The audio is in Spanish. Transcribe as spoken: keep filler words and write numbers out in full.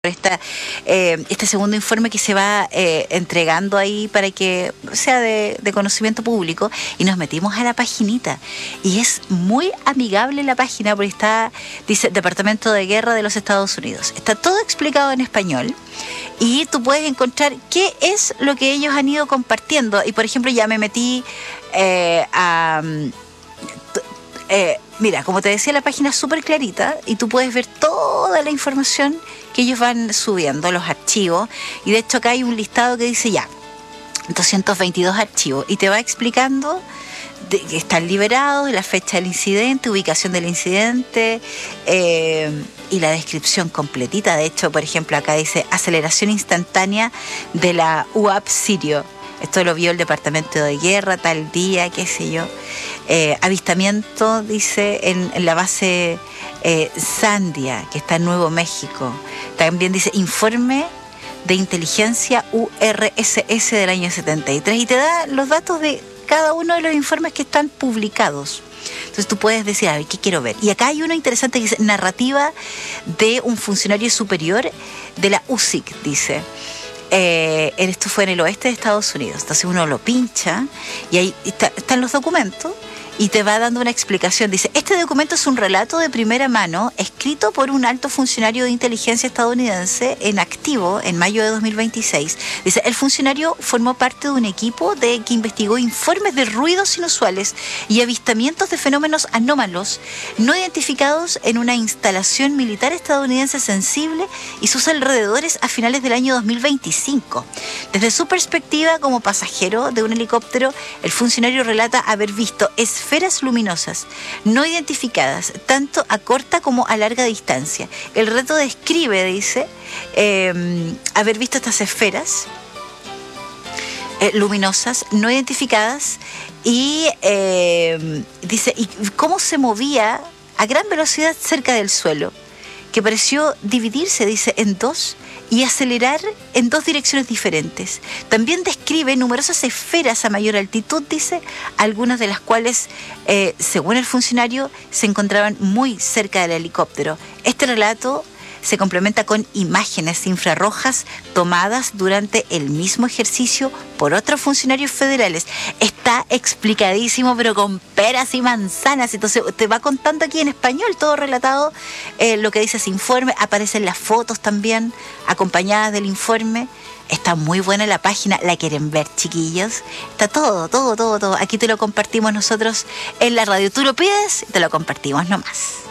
Esta, eh, este segundo informe que se va eh, entregando ahí para que sea de, de conocimiento público, y nos metimos a la paginita y es muy amigable la página porque está, dice Departamento de Guerra de los Estados Unidos, está todo explicado en español y tú puedes encontrar qué es lo que ellos han ido compartiendo. Y por ejemplo, ya me metí eh, a eh, mira, como te decía, la página es súper clarita y tú puedes ver toda la información que ellos van subiendo, los archivos. Y de hecho acá hay un listado que dice ya, doscientos veintidós archivos, y te va explicando de que están liberados, la fecha del incidente, ubicación del incidente eh, y la descripción completita. De hecho, por ejemplo, acá dice aceleración instantánea de la U A P Sirio. Esto lo vio el Departamento de Guerra, tal día, qué sé yo. Eh, avistamiento, dice, en, en la base eh, Sandia, que está en Nuevo México. También dice informe de inteligencia U R S S del año setenta y tres. Y te da los datos de cada uno de los informes que están publicados. Entonces tú puedes decir, a ver, ¿qué quiero ver? Y acá hay uno interesante que dice narrativa de un funcionario superior de la U S I C, dice. Eh, esto fue en el oeste de Estados Unidos. Entonces uno lo pincha y ahí está, están los documentos y te va dando una explicación. Dice, este documento es un relato de primera mano escrito por un alto funcionario de inteligencia estadounidense en activo en mayo de dos mil veintiséis. Dice, el funcionario formó parte de un equipo de que investigó informes de ruidos inusuales y avistamientos de fenómenos anómalos no identificados en una instalación militar estadounidense sensible y sus alrededores a finales del año dos mil veinticinco. Desde su perspectiva como pasajero de un helicóptero, el funcionario relata haber visto esferas luminosas no identificadas, tanto a corta como a larga distancia. El reto describe, dice, eh, haber visto estas esferas eh, luminosas no identificadas y eh, dice, y cómo se movía a gran velocidad cerca del suelo, que pareció dividirse, dice, en dos y acelerar en dos direcciones diferentes. También describe numerosas esferas a mayor altitud, dice, algunas de las cuales, eh, según el funcionario, se encontraban muy cerca del helicóptero. Este relato se complementa con imágenes infrarrojas tomadas durante el mismo ejercicio por otros funcionarios federales. Está explicadísimo, pero con peras y manzanas. Entonces te va contando aquí en español, todo relatado, eh, lo que dice ese informe. Aparecen las fotos también acompañadas del informe. Está muy buena la página, la quieren ver, chiquillos. Está todo, todo, todo, todo. Aquí te lo compartimos nosotros en la radio. Tú lo pides y te lo compartimos nomás.